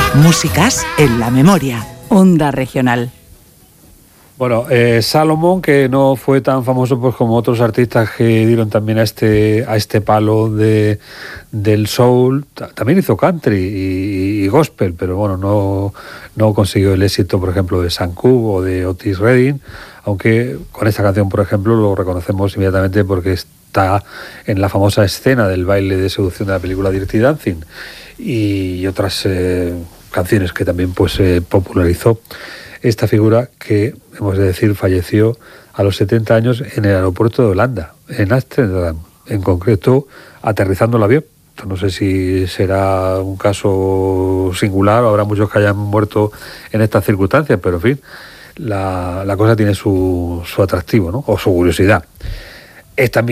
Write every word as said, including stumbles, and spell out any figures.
Músicas en la memoria. Onda Regional. Bueno, eh, Salomón, que no fue tan famoso pues como otros artistas que dieron también a este a este palo de del soul, también hizo country y, y gospel, pero bueno, no, no consiguió el éxito, por ejemplo, de Sam Cooke o de Otis Redding, aunque con esta canción, por ejemplo, lo reconocemos inmediatamente porque está en la famosa escena del baile de seducción de la película Dirty Dancing y otras eh, canciones que también pues eh, popularizó esta figura que, hemos de decir, falleció a los setenta años en el aeropuerto de Holanda, en Ámsterdam, en concreto, aterrizando el avión. No sé si será un caso singular o habrá muchos que hayan muerto en estas circunstancias, pero en fin, la, la cosa tiene su, su atractivo, ¿no? O su curiosidad. Es también